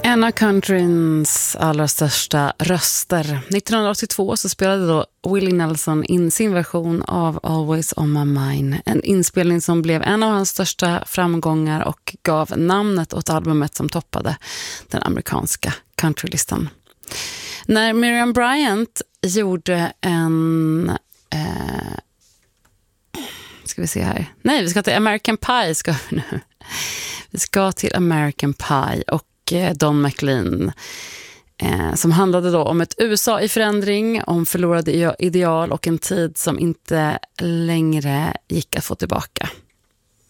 En av countryns allra största röster. 1982 så spelade då Willie Nelson in sin version av Always on my mind. En inspelning som blev en av hans största framgångar och gav namnet åt albumet som toppade den amerikanska countrylistan. När Miriam Bryant gjorde en... ska vi se här. Nej, vi ska till American Pie. Vi ska till American Pie och Don McLean som handlade då om ett USA i förändring, om förlorade ideal och en tid som inte längre gick att få tillbaka.